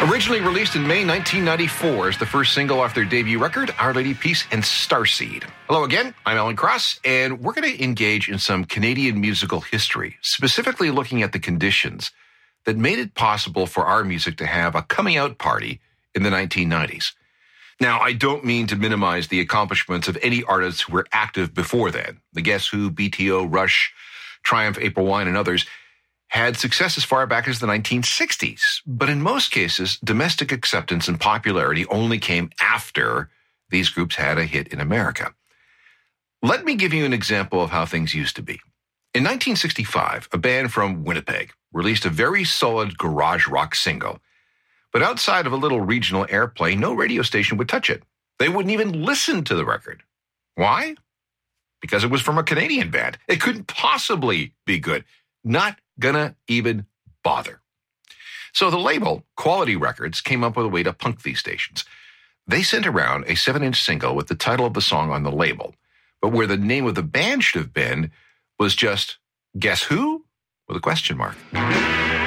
Originally released in May 1994 as the first single off their debut record, Our Lady Peace and Starseed. Hello again, I'm Alan Cross, and we're going to engage in some Canadian musical history, specifically looking at the conditions that made it possible for our music to have a coming out party in the 1990s. Now, I don't mean to minimize the accomplishments of any artists who were active before then. The Guess Who, BTO, Rush, Triumph, April Wine, and others had success as far back as the 1960s. But in most cases, domestic acceptance and popularity only came after these groups had a hit in America. Let me give you an example of how things used to be. In 1965, a band from Winnipeg released a very solid garage rock single. But outside of a little regional airplay, no radio station would touch it. They wouldn't even listen to the record. Why? Because it was from a Canadian band. It couldn't possibly be good. Not gonna even bother. So the label, Quality Records, came up with a way to punk these stations. They sent around a 7-inch single with the title of the song on the label, but where the name of the band should have been was just Guess Who? With a question mark.